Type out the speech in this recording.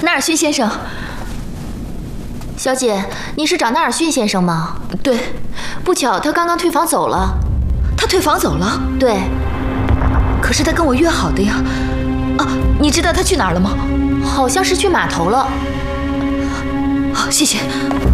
纳尔逊先生。小姐，你是找纳尔逊先生吗？ 对， 不巧他刚刚退房走了。 他退房走了？ 对。 可是他跟我约好的呀。啊，你知道他去哪儿了吗？ 好像是去码头了。 好，谢谢。